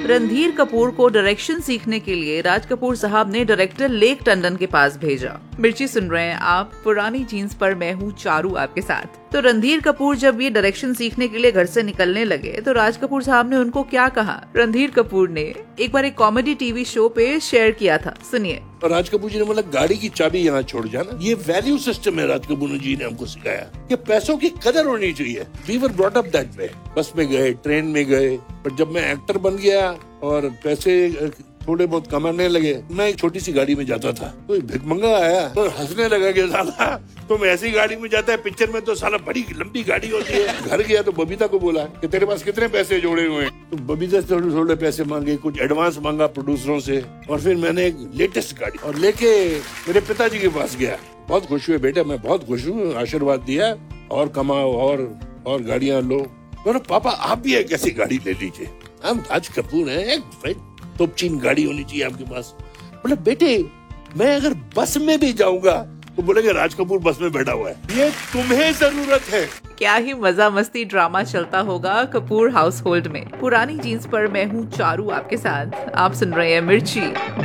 रणधीर कपूर को डायरेक्शन सीखने के लिए राज कपूर साहब ने डायरेक्टर लेक टंडन के पास भेजा। मिर्ची सुन रहे हैं आप, पुरानी जीन्स पर मैं हूँ चारू आपके साथ। तो रणधीर कपूर जब ये डायरेक्शन सीखने के लिए घर से निकलने लगे तो राज कपूर साहब ने उनको क्या कहा, रणधीर कपूर ने एक बार एक कॉमेडी टीवी शो पे शेयर किया था, सुनिए। राज कपूर जी ने बोला गाड़ी की चाबी यहाँ छोड़ जाना। ये वैल्यू सिस्टम है राज कपूर जी ने हमको सिखाया कि पैसों की कदर होनी चाहिए। We were brought up that way. बस में गए, ट्रेन में गए, पर जब मैं एक्टर बन गया और पैसे थोड़े बहुत कमाने लगे, मैं एक छोटी सी गाड़ी में जाता था। कोई भिखमंगा आया तो हंसने लगा कि साला तुम ऐसी गाड़ी में जाता है, पिक्चर में तो साला बड़ी लंबी गाड़ी होती है। घर गया तो बबीता को बोला कि तेरे पास कितने पैसे जोड़े हुए हैं। तो बबीता से थोड़े पैसे मांगे, कुछ एडवांस मांगा प्रोड्यूसरों से, और फिर मैंने एक लेटेस्ट गाड़ी और लेके मेरे पिताजी के पास गया। बहुत खुश हुए, बेटा मैं बहुत खुश हूँ, आशीर्वाद दिया और कमाओ और गाड़ियां लो। पापा आप भी एक ऐसी गाड़ी ले लीजिए, हम राज कपूर हैं, एक तोपचीन गाड़ी होनी चाहिए आपके पास। बोले बेटे मैं अगर बस में भी जाऊंगा तो बोलेंगे राज कपूर बस में बैठा हुआ है, ये तुम्हें जरूरत है। क्या ही मजा मस्ती ड्रामा चलता होगा कपूर हाउस होल्ड में। पुरानी जीन्स पर मैं हूँ चारू आपके साथ, आप सुन रहे हैं मिर्ची।